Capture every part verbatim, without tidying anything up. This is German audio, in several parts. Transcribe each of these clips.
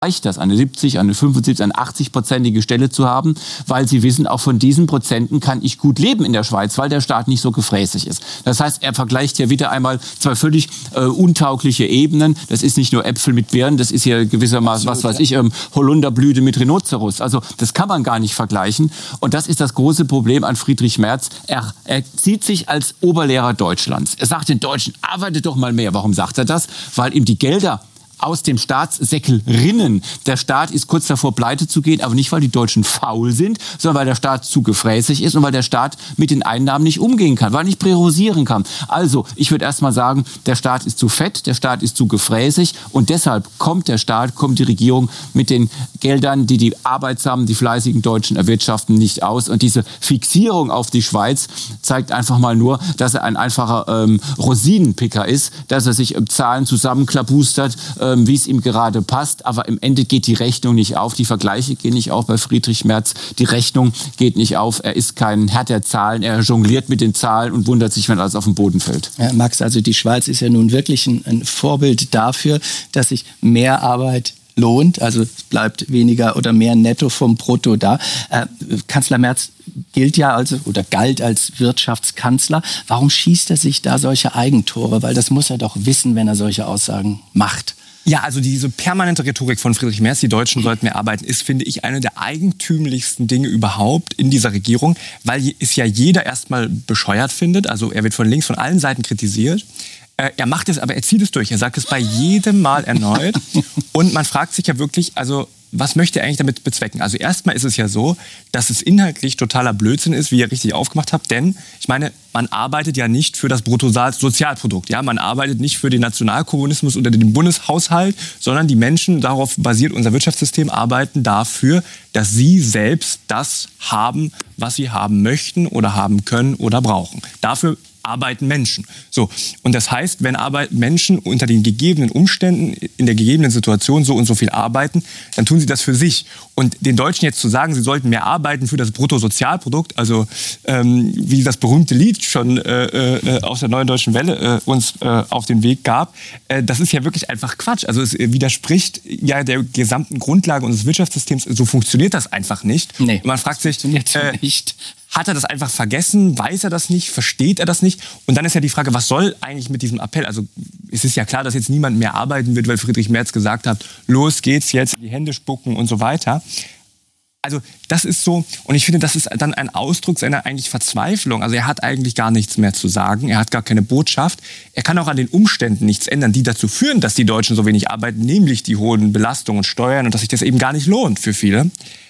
reicht das, eine siebzig, eine fünfundsiebzig, eine achtzig-prozentige Stelle zu haben, weil sie wissen, auch von diesen Prozenten kann ich gut leben in der Schweiz, weil der Staat nicht so gefräßig ist. Das heißt, er vergleicht hier wieder einmal zwei völlig äh, untaugliche Ebenen. Das ist nicht nur Äpfel mit Birnen, das ist hier gewissermaßen, was weiß ich, ähm, Holunderblüte mit Rhinoceros. Also das kann man gar nicht vergleichen. Und das ist das große Problem an Friedrich Merz. Er, er zieht sich als Oberlehrer Deutschlands. Er sagt den Deutschen, arbeitet doch mal mehr. Warum sagt er das? Weil ihm die Gelder aus dem Staatssäckel rinnen. Der Staat ist kurz davor, pleite zu gehen, aber nicht, weil die Deutschen faul sind, sondern weil der Staat zu gefräßig ist und weil der Staat mit den Einnahmen nicht umgehen kann, weil er nicht priorisieren kann. Also, ich würde erst mal sagen, der Staat ist zu fett, der Staat ist zu gefräßig und deshalb kommt der Staat, kommt die Regierung mit den Geldern, die die arbeitsamen, die fleißigen Deutschen erwirtschaften, nicht aus. Und diese Fixierung auf die Schweiz zeigt einfach mal nur, dass er ein einfacher ähm, Rosinenpicker ist, dass er sich ähm, Zahlen zusammenklabustert, äh, wie es ihm gerade passt, aber im Ende geht die Rechnung nicht auf. Die Vergleiche gehen nicht auf bei Friedrich Merz. Die Rechnung geht nicht auf. Er ist kein Herr der Zahlen. Er jongliert mit den Zahlen und wundert sich, wenn alles auf den Boden fällt. Ja, Max, also die Schweiz ist ja nun wirklich ein, ein Vorbild dafür, dass sich mehr Arbeit lohnt, also es bleibt weniger oder mehr netto vom Brutto da. Äh, Kanzler Merz gilt ja also oder galt als Wirtschaftskanzler. Warum schießt er sich da solche Eigentore? Weil das muss er doch wissen, wenn er solche Aussagen macht. Ja, also diese permanente Rhetorik von Friedrich Merz, die Deutschen sollten mehr arbeiten, ist, finde ich, eine der eigentümlichsten Dinge überhaupt in dieser Regierung, weil es ja jeder erstmal bescheuert findet. Also er wird von links, von allen Seiten kritisiert. Er macht es, aber er zieht es durch. Er sagt es bei jedem Mal erneut. Und man fragt sich ja wirklich, also was möchte er eigentlich damit bezwecken? Also erstmal ist es ja so, dass es inhaltlich totaler Blödsinn ist, wie ihr richtig aufgemacht habt. Denn, ich meine, man arbeitet ja nicht für das Bruttosozialprodukt. Ja? Man arbeitet nicht für den Nationalkommunismus oder den Bundeshaushalt, sondern die Menschen, darauf basiert unser Wirtschaftssystem, arbeiten dafür, dass sie selbst das haben, was sie haben möchten oder haben können oder brauchen. Dafür arbeiten Menschen. So. Und das heißt, wenn arbeiten Menschen unter den gegebenen Umständen, in der gegebenen Situation so und so viel arbeiten, dann tun sie das für sich. Und den Deutschen jetzt zu sagen, sie sollten mehr arbeiten für das Bruttosozialprodukt, also ähm, wie das berühmte Lied schon äh, äh, aus der Neuen Deutschen Welle äh, uns äh, auf den Weg gab, äh, das ist ja wirklich einfach Quatsch. Also es widerspricht ja der gesamten Grundlage unseres Wirtschaftssystems. So funktioniert das einfach nicht. Nee, und man fragt sich, äh, nicht. Hat er das einfach vergessen? Weiß er das nicht? Versteht er das nicht? Und dann ist ja die Frage, was soll eigentlich mit diesem Appell? Also es ist ja klar, dass jetzt niemand mehr arbeiten wird, weil Friedrich Merz gesagt hat, los geht's jetzt, die Hände spucken und so weiter. Also das ist so, und ich finde, das ist dann ein Ausdruck seiner eigentlich Verzweiflung. Also er hat eigentlich gar nichts mehr zu sagen, er hat gar keine Botschaft. Er kann auch an den Umständen nichts ändern, die dazu führen, dass die Deutschen so wenig arbeiten, nämlich die hohen Belastungen und Steuern und dass sich das eben gar nicht lohnt für viele.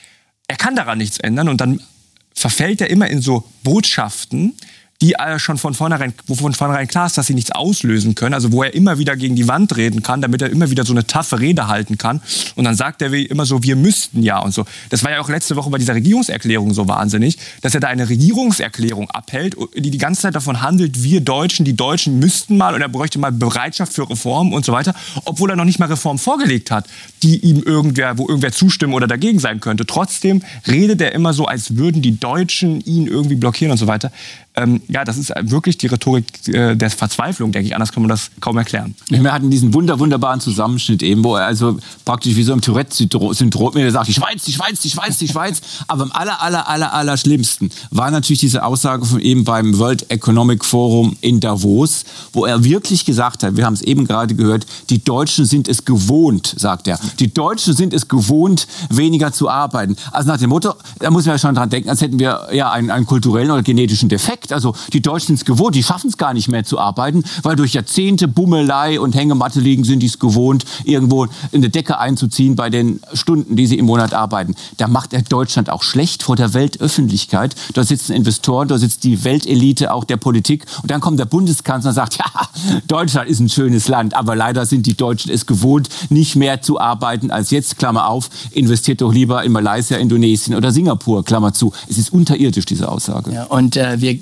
Er kann daran nichts ändern und dann verfällt er immer in so Botschaften, die schon von vornherein, wo von vornherein klar ist, dass sie nichts auslösen können. Also wo er immer wieder gegen die Wand reden kann, damit er immer wieder so eine taffe Rede halten kann. Und dann sagt er immer so, wir müssten ja und so. Das war ja auch letzte Woche bei dieser Regierungserklärung so wahnsinnig, dass er da eine Regierungserklärung abhält, die die ganze Zeit davon handelt, wir Deutschen, die Deutschen müssten mal und er bräuchte mal Bereitschaft für Reformen und so weiter, obwohl er noch nicht mal Reformen vorgelegt hat, die ihm irgendwer, wo irgendwer zustimmen oder dagegen sein könnte. Trotzdem redet er immer so, als würden die Deutschen ihn irgendwie blockieren und so weiter. Ähm, ja, das ist wirklich die Rhetorik äh, der Verzweiflung, denke ich. Anders kann man das kaum erklären. Wir hatten diesen wunder, wunderbaren Zusammenschnitt eben, wo er also praktisch wie so im Tourette-Syndrom mir sagt, die Schweiz, die Schweiz, die Schweiz, die Schweiz. Aber am aller, aller, aller, aller schlimmsten war natürlich diese Aussage von eben beim World Economic Forum in Davos, wo er wirklich gesagt hat, wir haben es eben gerade gehört, die Deutschen sind es gewohnt, sagt er. Die Deutschen sind es gewohnt, weniger zu arbeiten. Also nach dem Motto, da muss man ja schon dran denken, als hätten wir ja einen, einen kulturellen oder genetischen Defekt. Also die Deutschen sind es gewohnt, die schaffen es gar nicht mehr zu arbeiten, weil durch Jahrzehnte Bummelei und Hängematte liegen, sind die es gewohnt, irgendwo in eine Decke einzuziehen bei den Stunden, die sie im Monat arbeiten. Da macht er Deutschland auch schlecht vor der Weltöffentlichkeit. Da sitzen Investoren, da sitzt die Weltelite auch der Politik. Und dann kommt der Bundeskanzler und sagt, ja, Deutschland ist ein schönes Land, aber leider sind die Deutschen es gewohnt, nicht mehr zu arbeiten als jetzt, Klammer auf, investiert doch lieber in Malaysia, Indonesien oder Singapur, Klammer zu. Es ist unterirdisch, diese Aussage. Ja, und äh, wir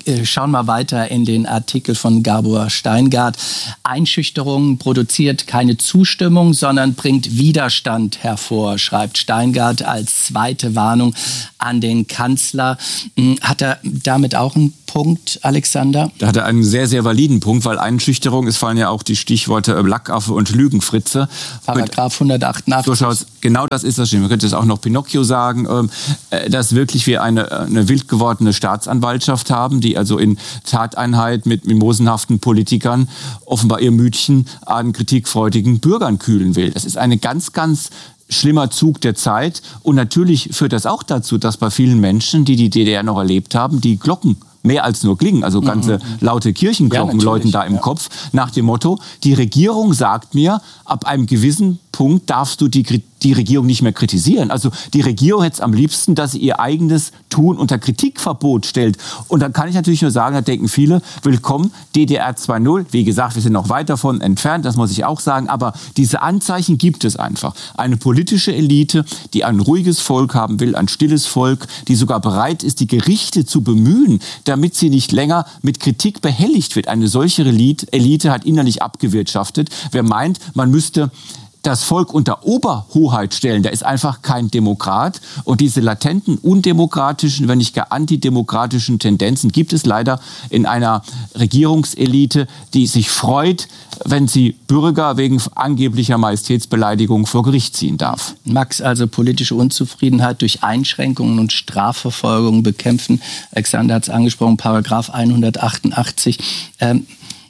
schauen mal weiter in den Artikel von Gabor Steingart. Einschüchterung produziert keine Zustimmung, sondern bringt Widerstand hervor, schreibt Steingart als zweite Warnung an den Kanzler. Hat er damit auch einen Punkt, Alexander? Da hat er einen sehr, sehr validen Punkt, weil Einschüchterung, es fallen ja auch die Stichworte Lackaffe und Lügenfritze. Paragraph hundertachtundachtzig. Durchaus, genau das ist das Stimmt. Man könnte es auch noch Pinocchio sagen, dass wirklich wir eine, eine wild gewordene Staatsanwaltschaft haben, die also in Tateinheit mit mimosenhaften Politikern offenbar ihr Mütchen an kritikfreudigen Bürgern kühlen will. Das ist eine ganz, ganz schlimmer Zug der Zeit. Und natürlich führt das auch dazu, dass bei vielen Menschen, die die D D R noch erlebt haben, die Glocken mehr als nur klingen, also ganze mhm. laute Kirchenglocken ja, läuten da im ja. Kopf, nach dem Motto, die Regierung sagt mir, ab einem gewissen Punkt darfst du die, die Regierung nicht mehr kritisieren. Also die Regierung hätte es am liebsten, dass sie ihr eigenes Tun unter Kritikverbot stellt. Und dann kann ich natürlich nur sagen, da denken viele, willkommen, D D R zwei Punkt null. Wie gesagt, wir sind noch weit davon entfernt, das muss ich auch sagen. Aber diese Anzeichen gibt es einfach. Eine politische Elite, die ein ruhiges Volk haben will, ein stilles Volk, die sogar bereit ist, die Gerichte zu bemühen, damit sie nicht länger mit Kritik behelligt wird. Eine solche Elite, Elite hat innerlich abgewirtschaftet. Wer meint, man müsste das Volk unter Oberhoheit stellen, der ist einfach kein Demokrat. Und diese latenten, undemokratischen, wenn nicht gar antidemokratischen Tendenzen gibt es leider in einer Regierungselite, die sich freut, wenn sie Bürger wegen angeblicher Majestätsbeleidigung vor Gericht ziehen darf. Max, also politische Unzufriedenheit durch Einschränkungen und Strafverfolgung bekämpfen. Alexander hat es angesprochen, Paragraph hundertachtundachtzig. Ähm,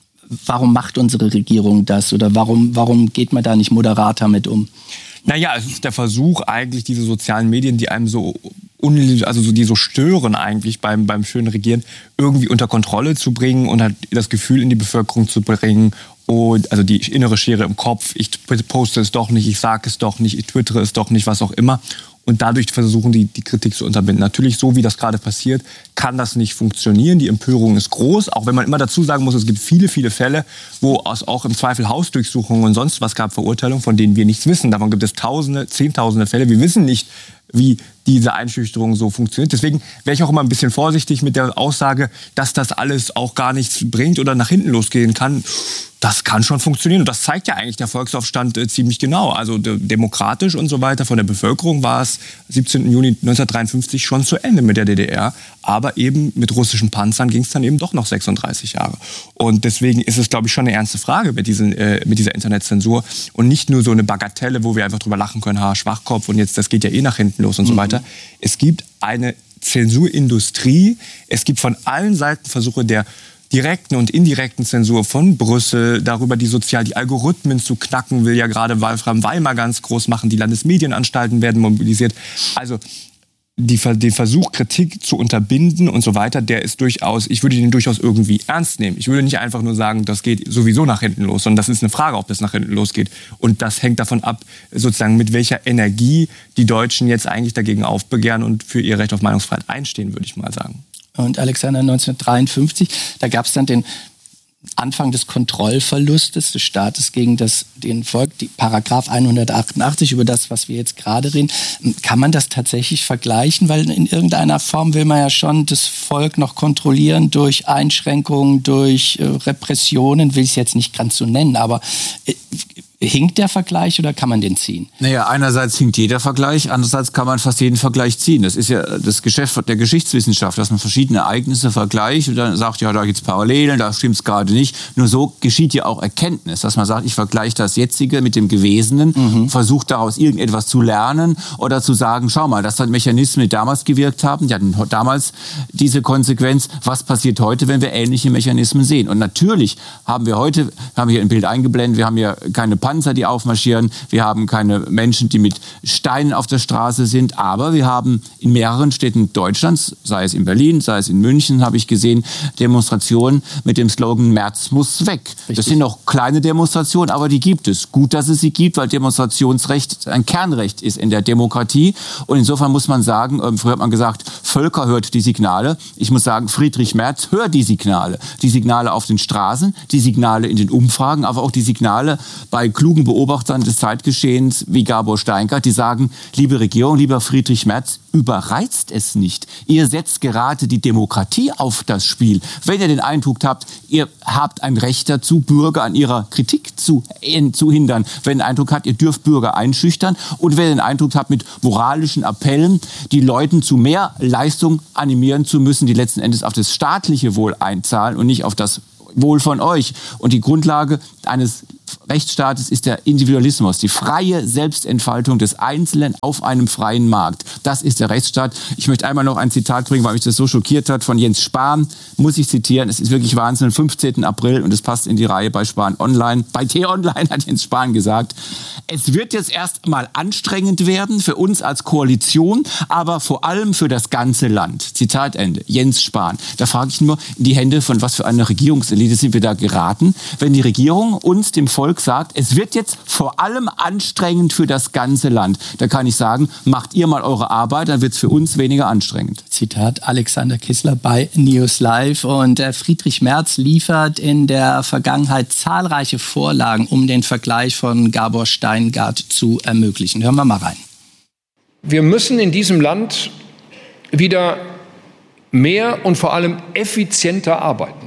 Warum macht unsere Regierung das oder warum, warum geht man da nicht moderater mit um? Naja, es ist der Versuch eigentlich, diese sozialen Medien, die einem so, un, also so, die so stören eigentlich beim, beim schönen Regieren, irgendwie unter Kontrolle zu bringen und halt das Gefühl in die Bevölkerung zu bringen, und, also die innere Schere im Kopf, ich poste es doch nicht, ich sage es doch nicht, ich twittere es doch nicht, was auch immer. Und dadurch versuchen die, die Kritik zu unterbinden. Natürlich, so wie das gerade passiert, kann das nicht funktionieren. Die Empörung ist groß, auch wenn man immer dazu sagen muss, es gibt viele, viele Fälle, wo es auch im Zweifel Hausdurchsuchungen und sonst was gab, Verurteilungen, von denen wir nichts wissen. Davon gibt es Tausende, Zehntausende Fälle. Wir wissen nicht, wie diese Einschüchterung so funktioniert. Deswegen wäre ich auch immer ein bisschen vorsichtig mit der Aussage, dass das alles auch gar nichts bringt oder nach hinten losgehen kann. Das kann schon funktionieren. Und das zeigt ja eigentlich der Volksaufstand äh, ziemlich genau. Also de- demokratisch und so weiter von der Bevölkerung war es siebzehnten Juni neunzehnhundertdreiundfünfzig schon zu Ende mit der D D R. Aber eben mit russischen Panzern ging es dann eben doch noch sechsunddreißig Jahre. Und deswegen ist es, glaube ich, schon eine ernste Frage mit, diesen, äh, mit dieser Internetzensur. Und nicht nur so eine Bagatelle, wo wir einfach drüber lachen können, ha, Schwachkopf und jetzt, das geht ja eh nach hinten los und mhm. so weiter. Es gibt eine Zensurindustrie. Es gibt von allen Seiten Versuche der direkten und indirekten Zensur von Brüssel, darüber die sozial die Algorithmen zu knacken, will ja gerade Wolfram Weimar ganz groß machen, die Landesmedienanstalten werden mobilisiert. Also die, den Versuch, Kritik zu unterbinden und so weiter, der ist durchaus, ich würde den durchaus irgendwie ernst nehmen. Ich würde nicht einfach nur sagen, das geht sowieso nach hinten los, sondern das ist eine Frage, ob das nach hinten losgeht. Und das hängt davon ab, sozusagen mit welcher Energie die Deutschen jetzt eigentlich dagegen aufbegehren und für ihr Recht auf Meinungsfreiheit einstehen, würde ich mal sagen. Und Alexander, neunzehnhundertdreiundfünfzig, da gab es dann den Anfang des Kontrollverlustes des Staates gegen das, den Volk, die Paragraph hundertachtundachtzig, über das, was wir jetzt gerade reden. Kann man das tatsächlich vergleichen? Weil in irgendeiner Form will man ja schon das Volk noch kontrollieren durch Einschränkungen, durch äh, Repressionen, will ich es jetzt nicht ganz so nennen, aber äh, hinkt der Vergleich oder kann man den ziehen? Naja, einerseits hinkt jeder Vergleich, andererseits kann man fast jeden Vergleich ziehen. Das ist ja das Geschäft der Geschichtswissenschaft, dass man verschiedene Ereignisse vergleicht und dann sagt, ja, da gibt es Parallelen, da stimmt es gerade nicht. Nur so geschieht ja auch Erkenntnis, dass man sagt, ich vergleiche das Jetzige mit dem Gewesenen, mhm. versucht daraus irgendetwas zu lernen oder zu sagen, schau mal, das sind Mechanismen, die damals gewirkt haben, die hatten damals diese Konsequenz, was passiert heute, wenn wir ähnliche Mechanismen sehen? Und natürlich haben wir heute, haben wir hier ein Bild eingeblendet, wir haben hier keine Panzer, die aufmarschieren. Wir haben keine Menschen, die mit Steinen auf der Straße sind. Aber wir haben in mehreren Städten Deutschlands, sei es in Berlin, sei es in München, habe ich gesehen, Demonstrationen mit dem Slogan Merz muss weg. Richtig. Das sind noch kleine Demonstrationen, aber die gibt es. Gut, dass es sie gibt, weil Demonstrationsrecht ein Kernrecht ist in der Demokratie. Und insofern muss man sagen, früher hat man gesagt, Völker hört die Signale. Ich muss sagen, Friedrich Merz hört die Signale. Die Signale auf den Straßen, die Signale in den Umfragen, aber auch die Signale bei klugen Beobachtern des Zeitgeschehens wie Gabor Steingart, die sagen, liebe Regierung, lieber Friedrich Merz, überreizt es nicht. Ihr setzt gerade die Demokratie auf das Spiel. Wenn ihr den Eindruck habt, ihr habt ein Recht dazu, Bürger an ihrer Kritik zu, äh, zu hindern. Wenn ihr den Eindruck habt, ihr dürft Bürger einschüchtern. Und wenn ihr den Eindruck habt, mit moralischen Appellen die Leuten zu mehr Leistung animieren zu müssen, die letzten Endes auf das staatliche Wohl einzahlen und nicht auf das Wohl von euch. Und die Grundlage eines Rechtsstaates ist der Individualismus, die freie Selbstentfaltung des Einzelnen auf einem freien Markt. Das ist der Rechtsstaat. Ich möchte einmal noch ein Zitat bringen, weil mich das so schockiert hat, von Jens Spahn, muss ich zitieren. Es ist wirklich Wahnsinn, am fünfzehnten April, und es passt in die Reihe bei Spahn Online. Bei T-Online hat Jens Spahn gesagt, es wird jetzt erst mal anstrengend werden für uns als Koalition, aber vor allem für das ganze Land. Zitat Ende. Jens Spahn. Da frage ich nur, in die Hände von was für einer Regierungselite sind wir da geraten, wenn die Regierung uns, dem Volk, sagt, es wird jetzt vor allem anstrengend für das ganze Land. Da kann ich sagen, macht ihr mal eure Arbeit, dann wird es für uns weniger anstrengend. Zitat Alexander Kissler bei News Live. Und äh, Friedrich Merz liefert in der Vergangenheit zahlreiche Vorlagen, um den Vergleich von Gabor Steingart zu ermöglichen. Hören wir mal rein. Wir müssen in diesem Land wieder mehr und vor allem effizienter arbeiten.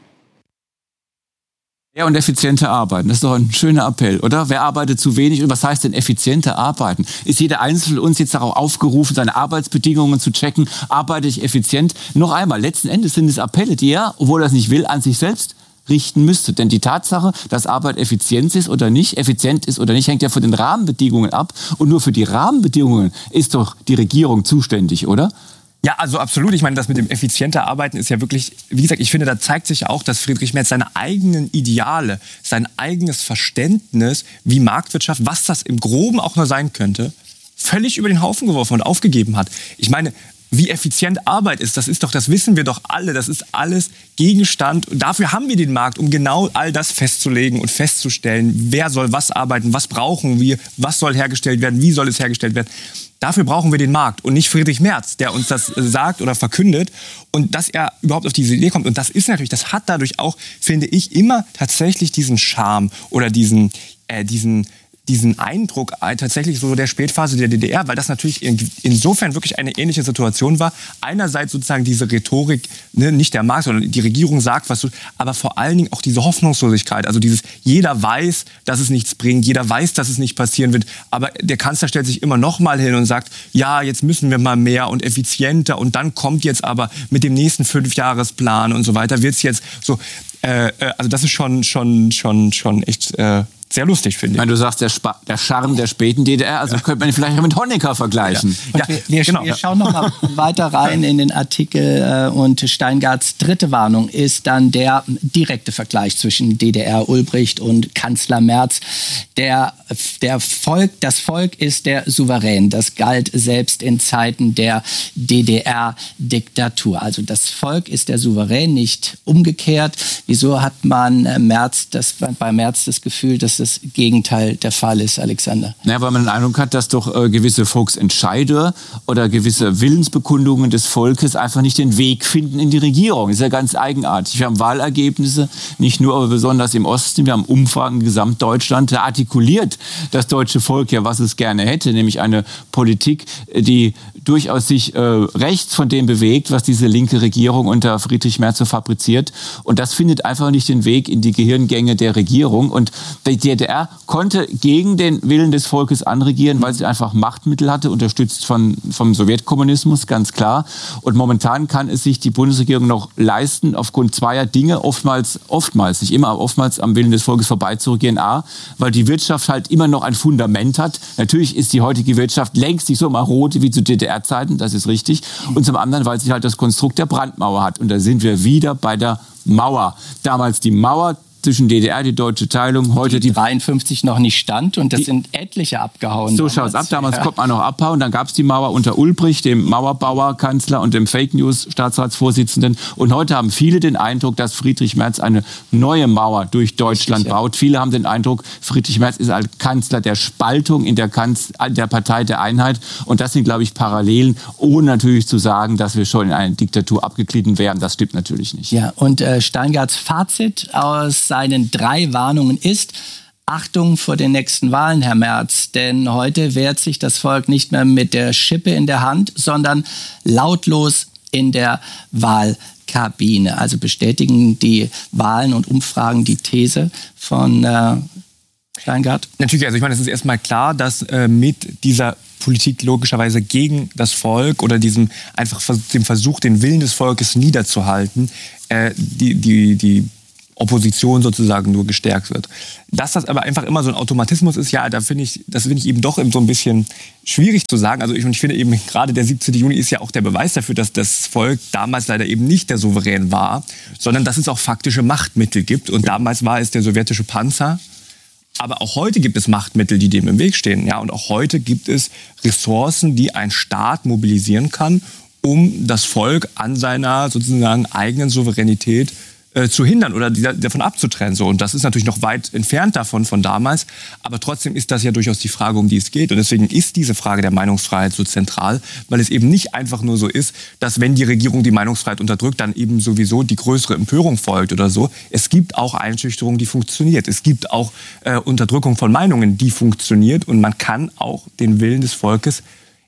Ja, und effizienter arbeiten. Das ist doch ein schöner Appell, oder? Wer arbeitet zu wenig? Und was heißt denn effizienter arbeiten? Ist jeder Einzelne uns jetzt darauf aufgerufen, seine Arbeitsbedingungen zu checken? Arbeite ich effizient? Noch einmal, letzten Endes sind es Appelle, die er, obwohl er es nicht will, an sich selbst richten müsste. Denn die Tatsache, dass Arbeit effizient ist oder nicht, effizient ist oder nicht, hängt ja von den Rahmenbedingungen ab. Und nur für die Rahmenbedingungen ist doch die Regierung zuständig, oder? Ja, also absolut. Ich meine, das mit dem effizienter Arbeiten ist ja wirklich, wie gesagt, ich finde, da zeigt sich ja auch, dass Friedrich Merz seine eigenen Ideale, sein eigenes Verständnis, wie Marktwirtschaft, was das im Groben auch nur sein könnte, völlig über den Haufen geworfen und aufgegeben hat. Ich meine, wie effizient Arbeit ist, das ist doch, das wissen wir doch alle, das ist alles Gegenstand. Und dafür haben wir den Markt, um genau all das festzulegen und festzustellen, wer soll was arbeiten, was brauchen wir, was soll hergestellt werden, wie soll es hergestellt werden. Dafür brauchen wir den Markt und nicht Friedrich Merz, der uns das sagt oder verkündet und dass er überhaupt auf diese Idee kommt. Und das ist natürlich, das hat dadurch auch, finde ich, immer tatsächlich diesen Charme oder diesen, äh, diesen, diesen Eindruck äh, tatsächlich so der Spätphase der D D R, weil das natürlich in, insofern wirklich eine ähnliche Situation war. Einerseits sozusagen diese Rhetorik, ne, nicht der Markt, sondern die Regierung sagt, was du, aber vor allen Dingen auch diese Hoffnungslosigkeit, also dieses, jeder weiß, dass es nichts bringt, jeder weiß, dass es nicht passieren wird, aber der Kanzler stellt sich immer noch mal hin und sagt, ja, jetzt müssen wir mal mehr und effizienter und dann kommt jetzt aber mit dem nächsten Fünfjahresplan und so weiter, wird es jetzt so, äh, also das ist schon, schon, schon, schon echt äh, sehr lustig, finde ich. Ich meine, du sagst, der, Spa- der Charme der späten D D R, also ja. könnte man vielleicht mit Honecker vergleichen. Ja. Ja, wir, wir, genau, wir schauen noch mal weiter rein in den Artikel äh, und Steingarts dritte Warnung ist dann der direkte Vergleich zwischen D D R Ulbricht und Kanzler Merz. Der, der Volk, das Volk ist der Souverän. Das galt selbst in Zeiten der D D R-Diktatur. Also das Volk ist der Souverän, nicht umgekehrt. Wieso hat man äh, Merz das, bei Merz das Gefühl, dass das Gegenteil der Fall ist, Alexander? Ja, weil man den Eindruck hat, dass doch äh, gewisse Volksentscheider oder gewisse Willensbekundungen des Volkes einfach nicht den Weg finden in die Regierung. Das ist ja ganz eigenartig. Wir haben Wahlergebnisse, nicht nur, aber besonders im Osten. Wir haben Umfragen in Gesamtdeutschland. Da artikuliert das deutsche Volk ja, was es gerne hätte, nämlich eine Politik, die durchaus sich äh, rechts von dem bewegt, was diese linke Regierung unter Friedrich Merz so fabriziert. Und das findet einfach nicht den Weg in die Gehirngänge der Regierung. Und die D D R konnte gegen den Willen des Volkes anregieren, weil sie einfach Machtmittel hatte, unterstützt von, vom Sowjetkommunismus, ganz klar. Und momentan kann es sich die Bundesregierung noch leisten, aufgrund zweier Dinge, oftmals, oftmals, nicht immer, aber oftmals am Willen des Volkes vorbeizuregieren. A, weil die Wirtschaft halt immer noch ein Fundament hat. Natürlich ist die heutige Wirtschaft längst nicht so marode wie zu D D R-Zeiten, das ist richtig. Und zum anderen, weil sie halt das Konstrukt der Brandmauer hat. Und da sind wir wieder bei der Mauer. Damals die Mauer zwischen D D R, die deutsche Teilung, heute die... die dreiundfünfzig noch nicht stand und das die, sind etliche abgehauen. So schaut es ab. Damals ja. konnte man noch abhauen. Dann gab es die Mauer unter Ulbricht, dem Mauerbauer-Kanzler und dem Fake-News-Staatsratsvorsitzenden. Und heute haben viele den Eindruck, dass Friedrich Merz eine neue Mauer durch Deutschland Richtig, baut. Ja. Viele haben den Eindruck, Friedrich Merz ist als Kanzler der Spaltung in der, Kanz- der Partei der Einheit. Und das sind, glaube ich, Parallelen, ohne natürlich zu sagen, dass wir schon in eine Diktatur abgeglitten wären. Das stimmt natürlich nicht. Ja, und äh, Steingarts Fazit aus seinen drei Warnungen ist: Achtung vor den nächsten Wahlen, Herr Merz, denn heute wehrt sich das Volk nicht mehr mit der Schippe in der Hand, sondern lautlos in der Wahlkabine. Also bestätigen die Wahlen und Umfragen die These von äh, Steingart? Natürlich, also ich meine, es ist erstmal klar, dass äh, mit dieser Politik logischerweise gegen das Volk oder diesem einfach dem Versuch, den Willen des Volkes niederzuhalten, äh, die, die, die Opposition sozusagen nur gestärkt wird. Dass das aber einfach immer so ein Automatismus ist, ja, da finde ich, das finde ich eben doch so ein bisschen schwierig zu sagen. Also ich, und ich finde eben gerade der siebzehnten Juni ist ja auch der Beweis dafür, dass das Volk damals leider eben nicht der Souverän war, sondern dass es auch faktische Machtmittel gibt. Und damals war es der sowjetische Panzer. Aber auch heute gibt es Machtmittel, die dem im Weg stehen. Ja, und auch heute gibt es Ressourcen, die ein Staat mobilisieren kann, um das Volk an seiner sozusagen eigenen Souveränität äh, zu hindern oder die, davon abzutrennen. So. Und das ist natürlich noch weit entfernt davon, von damals. Aber trotzdem ist das ja durchaus die Frage, um die es geht. Und deswegen ist diese Frage der Meinungsfreiheit so zentral, weil es eben nicht einfach nur so ist, dass wenn die Regierung die Meinungsfreiheit unterdrückt, dann eben sowieso die größere Empörung folgt oder so. Es gibt auch Einschüchterung, die funktioniert. Es gibt auch äh, Unterdrückung von Meinungen, die funktioniert. Und man kann auch den Willen des Volkes,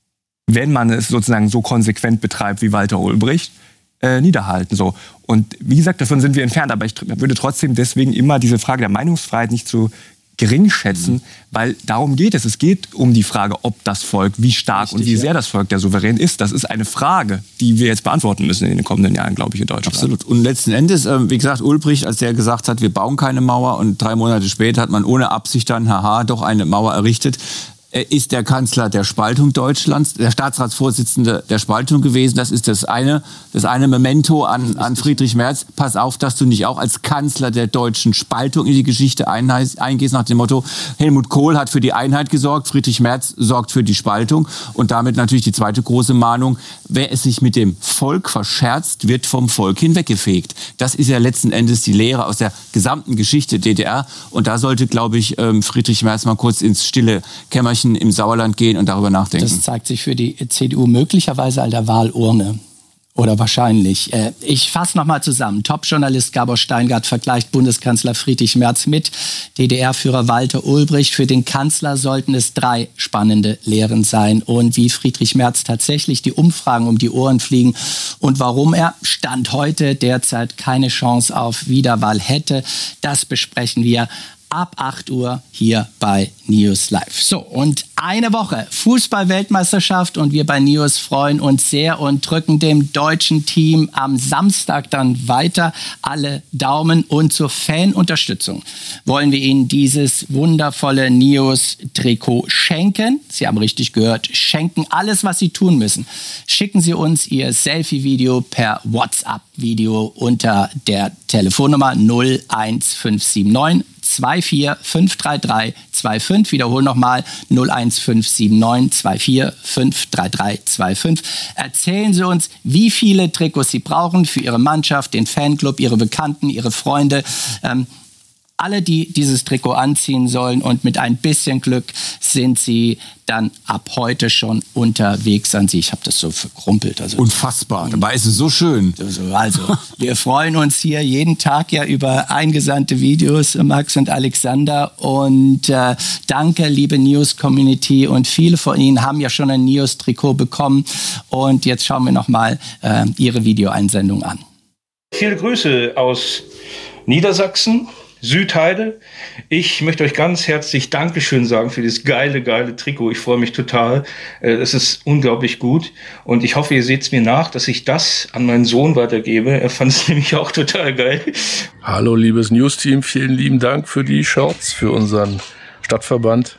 wenn man es sozusagen so konsequent betreibt wie Walter Ulbricht, äh, niederhalten. So. Und wie gesagt, davon sind wir entfernt. Aber ich würde trotzdem deswegen immer diese Frage der Meinungsfreiheit nicht so gering schätzen, mhm. weil darum geht es. Es geht um die Frage, ob das Volk, wie stark Richtig, und wie sehr ja. das Volk der Souverän ist. Das ist eine Frage, die wir jetzt beantworten müssen in den kommenden Jahren, glaube ich, in Deutschland. Absolut. Und letzten Endes, wie gesagt, Ulbricht, als der gesagt hat, wir bauen keine Mauer und drei Monate später hat man ohne Absicht dann, haha, doch eine Mauer errichtet, ist der Kanzler der Spaltung Deutschlands, der Staatsratsvorsitzende der Spaltung gewesen. Das ist das eine, das eine Memento an, an Friedrich Merz. Pass auf, dass du nicht auch als Kanzler der deutschen Spaltung in die Geschichte eingehst, nach dem Motto, Helmut Kohl hat für die Einheit gesorgt, Friedrich Merz sorgt für die Spaltung. Und damit natürlich die zweite große Mahnung, wer es sich mit dem Volk verscherzt, wird vom Volk hinweggefegt. Das ist ja letzten Endes die Lehre aus der gesamten Geschichte D D R. Und da sollte, glaube ich, Friedrich Merz mal kurz ins stille Kämmerchen im Sauerland gehen und darüber nachdenken. Das zeigt sich für die C D U möglicherweise an der Wahlurne. Oder wahrscheinlich. Ich fasse nochmal zusammen. Top-Journalist Gabor Steingart vergleicht Bundeskanzler Friedrich Merz mit D D R-Führer Walter Ulbricht. Für den Kanzler sollten es drei spannende Lehren sein. Und wie Friedrich Merz tatsächlich die Umfragen um die Ohren fliegen und warum er Stand heute derzeit keine Chance auf Wiederwahl hätte, das besprechen wir ab acht Uhr hier bei News Live. So, und eine Woche Fußball-Weltmeisterschaft und wir bei News freuen uns sehr und drücken dem deutschen Team am Samstag dann weiter alle Daumen. Und zur Fanunterstützung wollen wir Ihnen dieses wundervolle News-Trikot schenken. Sie haben richtig gehört, schenken. Alles, was Sie tun müssen, schicken Sie uns Ihr Selfie-Video per WhatsApp-Video unter der Telefonnummer null eins fünf sieben neun zwei vier fünf drei drei zwei fünf. Wiederhole nochmal null eins fünf sieben neun zwei vier fünf drei drei zwei fünf. Erzählen Sie uns, wie viele Trikots Sie brauchen für Ihre Mannschaft, den Fanclub, Ihre Bekannten, Ihre Freunde. Ähm, alle, die dieses Trikot anziehen sollen, und mit ein bisschen Glück sind sie dann ab heute schon unterwegs an Sie. Ich habe das so verkrumpelt. Also unfassbar, dabei ist es so schön. Also, wir freuen uns hier jeden Tag ja über eingesandte Videos, Max und Alexander. Und äh, danke, liebe News-Community. Und viele von Ihnen haben ja schon ein News-Trikot bekommen. Und jetzt schauen wir nochmal äh, Ihre Videoeinsendung an. Viele Grüße aus Niedersachsen. Südheide. Ich möchte euch ganz herzlich Dankeschön sagen für dieses geile, geile Trikot. Ich freue mich total. Es ist unglaublich gut. Und ich hoffe, ihr seht es mir nach, dass ich das an meinen Sohn weitergebe. Er fand es nämlich auch total geil. Hallo, liebes News-Team. Vielen lieben Dank für die Shorts, für unseren Stadtverband.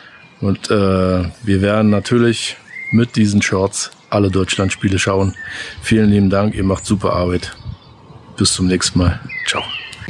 Und äh, wir werden natürlich mit diesen Shorts alle Deutschlandspiele schauen. Vielen lieben Dank. Ihr macht super Arbeit. Bis zum nächsten Mal. Ciao.